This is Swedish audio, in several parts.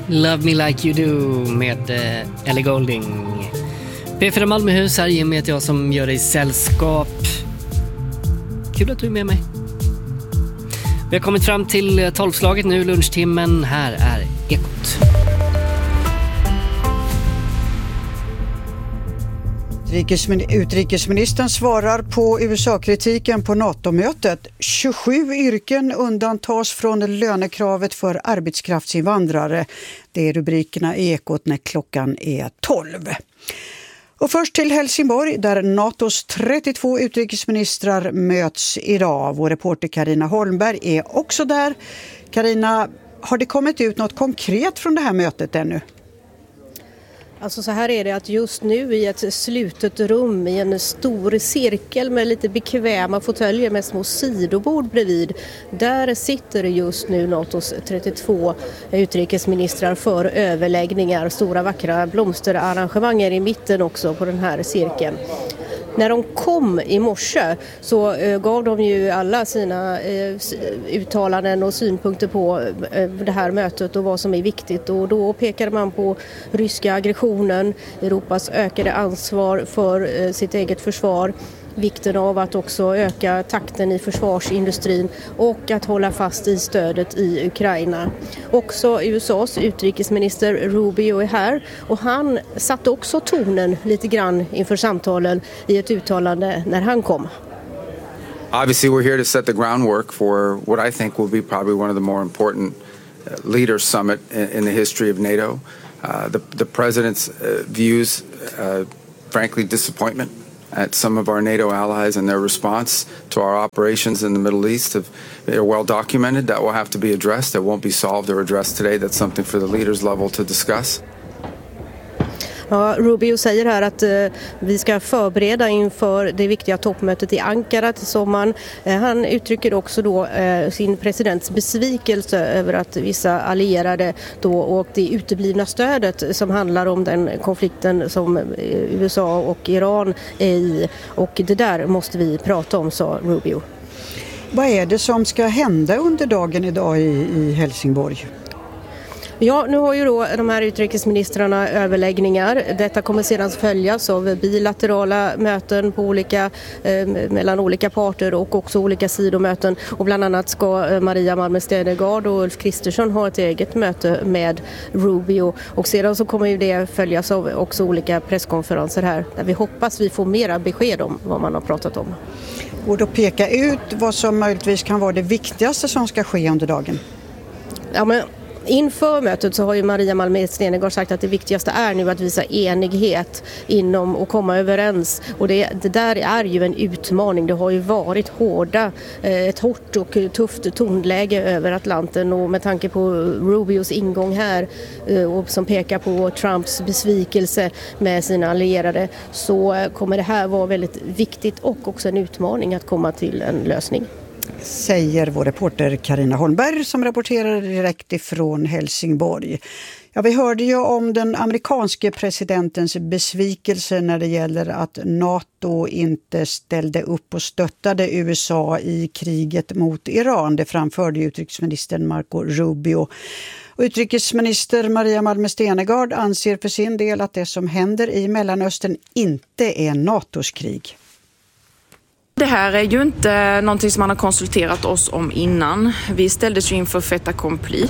Love Me Like You Do med Ellie Goulding. P4 Malmöhus här, Jimmy heter jag som gör dig sällskap. Kul att du är med mig. Vi har kommit fram till 12-slaget nu, lunchtimmen. Här är Ekot. Utrikesministern svarar på USA-kritiken på NATO-mötet. 27 yrken undantas från lönekravet för arbetskraftsinvandrare. Det är rubrikerna i Ekot när klockan är 12. Och först till Helsingborg där NATOs 32 utrikesministrar möts idag. Vår reporter Carina Holmberg är också där. Carina, har det kommit ut något konkret från det här mötet ännu? Alltså så här är det att just nu i ett slutet rum i en stor cirkel med lite bekväma fåtöljer med små sidobord bredvid. Där sitter just nu NATOs 32 utrikesministrar för överläggningar. Stora vackra blomsterarrangemang i mitten också på den här cirkeln. När de kom i morse så gav de ju alla sina uttalanden och synpunkter på det här mötet och vad som är viktigt. Och då pekade man på ryska aggressionen, Europas ökade ansvar för sitt eget försvar, vikten av att också öka takten i försvarsindustrin och att hålla fast i stödet i Ukraina. Också USAs utrikesminister Rubio är här och han satte också tonen lite grann inför samtalen i ett uttalande när han kom. Obviously we're here to set the groundwork for what I think will be probably one of the more important leaders summit in the history of NATO. The president's views, frankly, disappointment at some of our NATO allies and their response to our operations in the Middle East. They're well documented. That will have to be addressed. That won't be solved or addressed today. That's something for the leaders level to discuss. Ja, Rubio säger här att vi ska förbereda inför det viktiga toppmötet i Ankara till sommaren. Han uttrycker också då sin presidents besvikelse över att vissa allierade då och det uteblivna stödet som handlar om den konflikten som USA och Iran är i. Och det där måste vi prata om, sa Rubio. Vad är det som ska hända under dagen idag i Helsingborg? Ja, nu har ju då de här utrikesministrarna överläggningar. Detta kommer sedan följas av bilaterala möten på mellan olika parter och också olika sidomöten. Och bland annat ska Maria Malmer Stenergard och Ulf Kristersson ha ett eget möte med Rubio. Och sedan så kommer ju det följas av också olika presskonferenser här där vi hoppas vi får mera besked om vad man har pratat om. Och då peka ut vad som möjligtvis kan vara det viktigaste som ska ske under dagen. Ja, men inför mötet så har ju Maria Malmer Stenergard sagt att det viktigaste är nu att visa enighet inom och komma överens. Och det där är ju en utmaning. Det har ju varit ett hårt och tufft tonläge över Atlanten och med tanke på Rubios ingång här och som pekar på Trumps besvikelse med sina allierade så kommer det här vara väldigt viktigt och också en utmaning att komma till en lösning. Säger vår reporter Carina Holmberg som rapporterar direkt ifrån Helsingborg. Ja, vi hörde ju om den amerikanske presidentens besvikelse när det gäller att NATO inte ställde upp och stöttade USA i kriget mot Iran. Det framförde utrikesministern Marco Rubio. Och utrikesminister Maria Malmer Stenergard anser för sin del att det som händer i Mellanöstern inte är NATOs krig. Det här är ju inte någonting som man har konsulterat oss om innan. Vi ställdes ju inför fait accompli.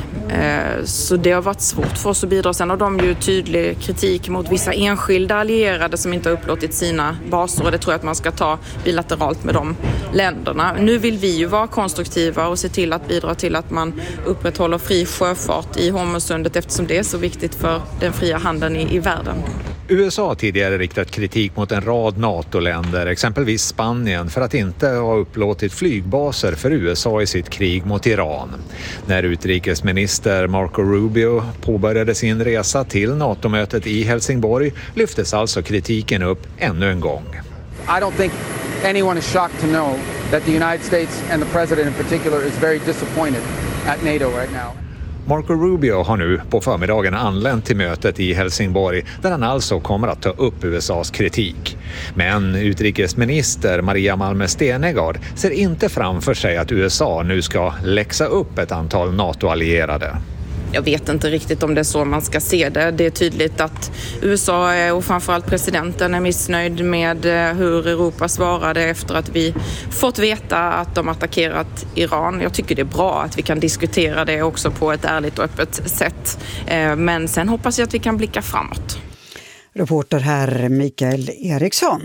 Så det har varit svårt för oss att bidra. Sen har de ju tydlig kritik mot vissa enskilda allierade som inte har upplåtit sina baser. Och det tror jag att man ska ta bilateralt med de länderna. Nu vill vi ju vara konstruktiva och se till att bidra till att man upprätthåller fri sjöfart i Hormuzsundet eftersom det är så viktigt för den fria handeln i världen. USA har tidigare riktat kritik mot en rad NATO-länder, exempelvis Spanien, för att inte ha upplåtit flygbaser för USA i sitt krig mot Iran. När utrikesminister Marco Rubio påbörjade sin resa till NATO-mötet i Helsingborg lyftes alltså kritiken upp ännu en gång. I don't think anyone is shocked to know that the United States and the president in particular is very disappointed at NATO right now. Marco Rubio har nu på förmiddagen anlänt till mötet i Helsingborg där han alltså kommer att ta upp USAs kritik. Men utrikesminister Maria Malmer Stenergard ser inte framför sig att USA nu ska läxa upp ett antal NATO-allierade. Jag vet inte riktigt om det är så man ska se det. Det är tydligt att USA och framförallt presidenten är missnöjd med hur Europa svarade efter att vi fått veta att de attackerat Iran. Jag tycker det är bra att vi kan diskutera det också på ett ärligt och öppet sätt. Men sen hoppas jag att vi kan blicka framåt. Reporter här Mikael Eriksson.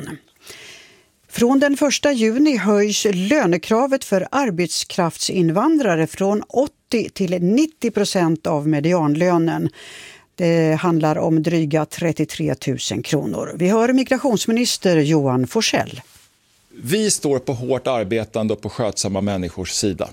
Från den 1 juni höjs lönekravet för arbetskraftsinvandrare från 80 till 90% av medianlönen. Det handlar om dryga 33 000 kronor. Vi hör migrationsminister Johan Forssell. Vi står på hårt arbetande och på skötsamma människors sida.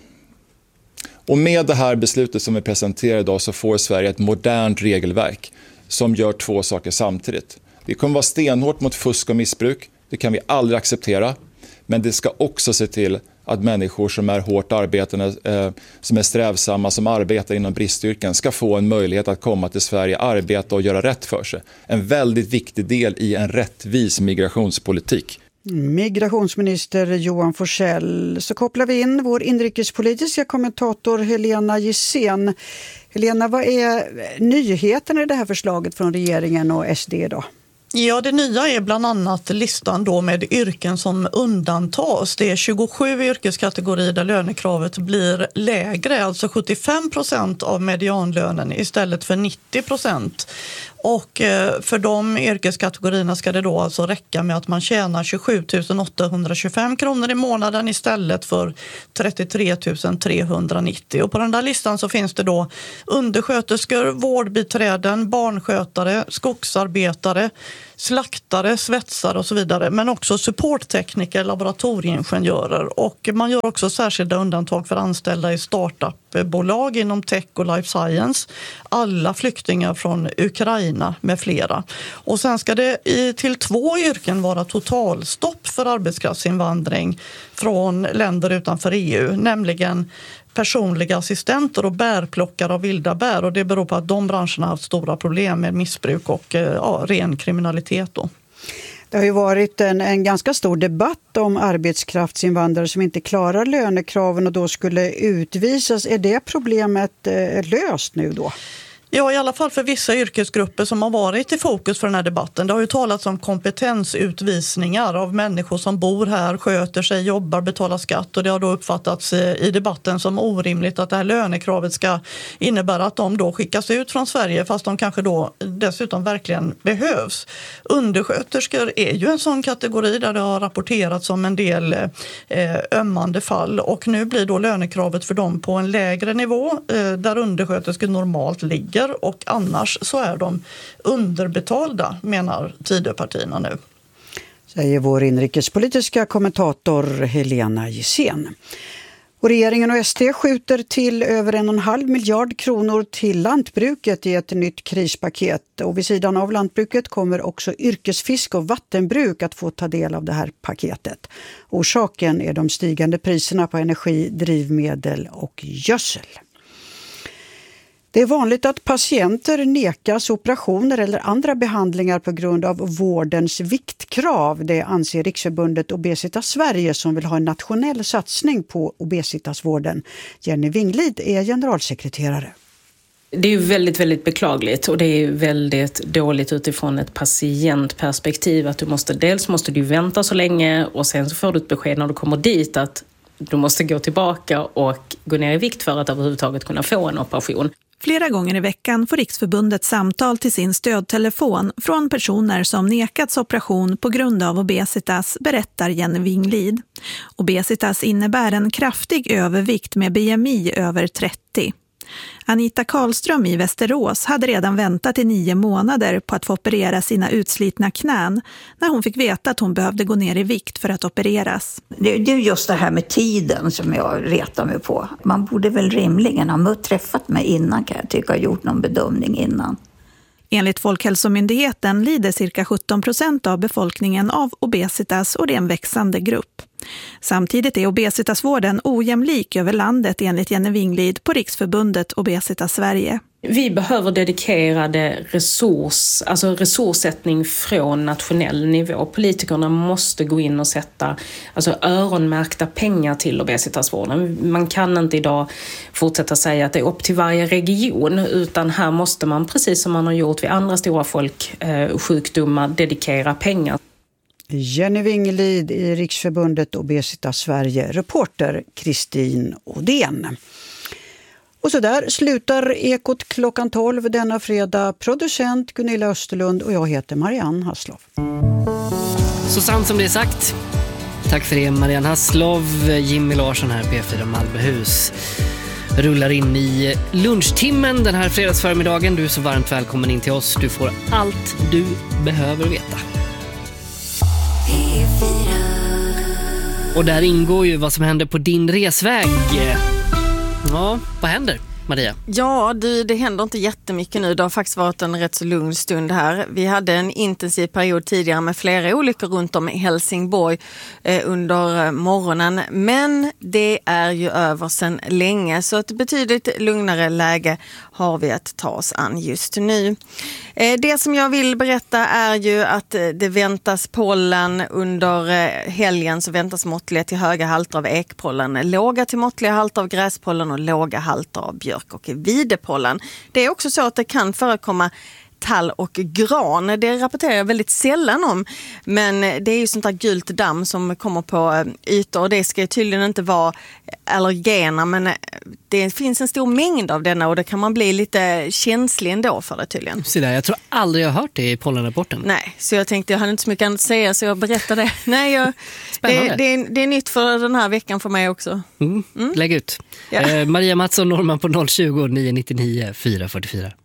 Och med det här beslutet som vi presenterar idag så får Sverige ett modernt regelverk som gör två saker samtidigt. Det kommer vara stenhårt mot fusk och missbruk. Det kan vi aldrig acceptera. Men det ska också se till att människor som är hårt arbetande, som är strävsamma, som arbetar inom bristyrken ska få en möjlighet att komma till Sverige, arbeta och göra rätt för sig. En väldigt viktig del i en rättvis migrationspolitik. Migrationsminister Johan Forssell. Så kopplar vi in vår inrikespolitiska kommentator Helena Gissén. Helena, vad är nyheten i det här förslaget från regeringen och SD då? Ja, det nya är bland annat listan då med yrken som undantas. Det är 27 yrkeskategorier där lönekravet blir lägre, alltså 75% av medianlönen istället för 90%. Och för de yrkeskategorierna ska det då alltså räcka med att man tjänar 27 825 kronor i månaden istället för 33 390. Och på den där listan så finns det då undersköterskor, vårdbiträden, barnskötare, skogsarbetare, slaktare, svetsare och så vidare. Men också supporttekniker, laboratorieingenjörer. Och man gör också särskilda undantag för anställda i startupbolag inom tech och life science. Alla flyktingar från Ukraina med flera. Och sen ska det till 2 yrken vara totalstopp för arbetskraftsinvandring från länder utanför EU. Nämligen personliga assistenter och bärplockare av vilda bär. Och det beror på att de branscherna har haft stora problem med missbruk och ren kriminalitet då. Det har ju varit en ganska stor debatt om arbetskraftsinvandrare som inte klarar lönekraven och då skulle utvisas. Är det problemet löst nu då? Ja, i alla fall för vissa yrkesgrupper som har varit i fokus för den här debatten. Det har ju talats om kompetensutvisningar av människor som bor här, sköter sig, jobbar, betalar skatt. Och det har då uppfattats i debatten som orimligt att det här lönekravet ska innebära att de då skickas ut från Sverige fast de kanske då dessutom verkligen behövs. Undersköterskor är ju en sån kategori där det har rapporterats om en del ömmande fall. Och nu blir då lönekravet för dem på en lägre nivå där undersköterskor normalt ligger. Och annars så är de underbetalda, menar Tidöpartierna nu. Säger vår inrikespolitiska kommentator Helena Gissén. Och regeringen och SD skjuter till över 1,5 miljard kronor till lantbruket i ett nytt krispaket. Och vid sidan av lantbruket kommer också yrkesfisk och vattenbruk att få ta del av det här paketet. Orsaken är de stigande priserna på energi, drivmedel och gödsel. Det är vanligt att patienter nekas operationer eller andra behandlingar på grund av vårdens viktkrav. Det anser Riksförbundet Obesitas Sverige som vill ha en nationell satsning på obesitasvården. Jenny Winglid är generalsekreterare. Det är ju väldigt, väldigt beklagligt och det är väldigt dåligt utifrån ett patientperspektiv att dels måste du vänta så länge och sen så får du ett besked när du kommer dit att du måste gå tillbaka och gå ner i vikt för att överhuvudtaget kunna få en operation. Flera gånger i veckan får Riksförbundet samtal till sin stödtelefon från personer som nekats operation på grund av obesitas, berättar Jenny Winglid. Obesitas innebär en kraftig övervikt med BMI över 30. Anita Karlström i Västerås hade redan väntat i 9 månader på att få operera sina utslitna knän när hon fick veta att hon behövde gå ner i vikt för att opereras. Det är just det här med tiden som jag retar mig på. Man borde väl rimligen ha träffat mig innan, kan jag tycka, och gjort någon bedömning innan. Enligt Folkhälsomyndigheten lider cirka 17% av befolkningen av obesitas och det är en växande grupp. Samtidigt är obesitasvården ojämlik över landet enligt Jenny Winglid på Riksförbundet Obesitas Sverige. Vi behöver dedikerade resurssättning från nationell nivå. Politikerna måste gå in och sätta öronmärkta pengar till obesitasvården. Man kan inte idag fortsätta säga att det är upp till varje region, utan här måste man, precis som man har gjort vid andra stora folksjukdomar, dedikera pengar. Jenny Winglid i Riksförbundet Obesitas Sverige, reporter Kristin Odén. Och så där slutar Ekot klockan 12 denna fredag. Producent Gunilla Österlund och jag heter Marianne Hasslov. Så sant som det är sagt. Tack för det, Marianne Hasslov. Jimmy Larsson här, P4 Malmöhus. Rullar in i lunchtimmen den här fredagsförmiddagen. Du är så varmt välkommen in till oss. Du får allt du behöver veta. Och där ingår ju vad som händer på din resväg. Ja, vad händer, Maria? Ja, det händer inte jättemycket nu. Det har faktiskt varit en rätt så lugn stund här. Vi hade en intensiv period tidigare med flera olyckor runt om i Helsingborg under morgonen. Men det är ju över sedan länge, så ett betydligt lugnare läge har vi att ta oss an just nu. Det som jag vill berätta är ju att det väntas pollen under helgen, så väntas måttliga till höga halter av ekpollen, låga till måttliga halter av gräspollen och låga halter av björk och videpollen. Det är också så att det kan förekomma tall och gran. Det rapporterar jag väldigt sällan om, men det är ju sånt där gult damm som kommer på ytor, och det ska tydligen inte vara allergena, men det finns en stor mängd av denna och det kan man bli lite känslig ändå för det tydligen. Så där, jag tror aldrig jag har hört det i pollenrapporten. Nej, så jag tänkte jag hade inte så mycket annat att säga, så jag berättar det. Nej, det är nytt för den här veckan för mig också. Lägg ut. Ja. Maria Mattsson, Norman på 020 999 444.